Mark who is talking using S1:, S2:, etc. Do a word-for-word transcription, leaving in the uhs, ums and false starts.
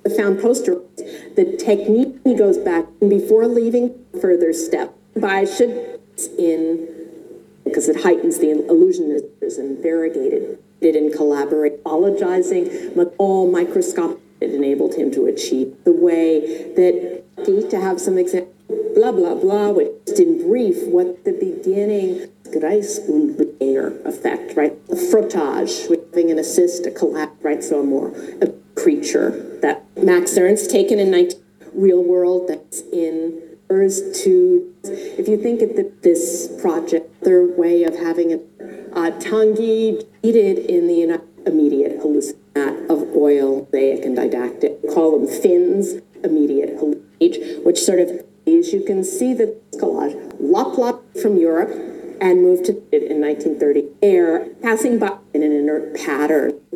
S1: found poster. The technique goes back before leaving further step by should in because it heightens the illusion and variegated it in collaborate apologizing all microscopic it enabled him to achieve the way that to have some example blah blah blah which in brief what the beginning Kreis und Beer effect, right? The frottage, having an assist, a collapse, right? So a more a creature that Max Ernst taken in nineteen real world that's in Earth to, if you think of the, this project, their way of having a uh, Tanguy needed in the immediate hallucinat of oil, mosaic and didactic, call them fins, immediate hallucinate, which sort of is you can see the collage, lop lop from Europe, and moved to it in nineteen thirty, air passing by in an inert pattern.